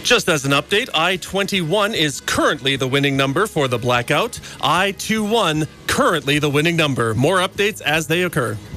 Just as an update, I-21 is currently the winning number for the blackout. I-21 currently the winning number. More updates as they occur.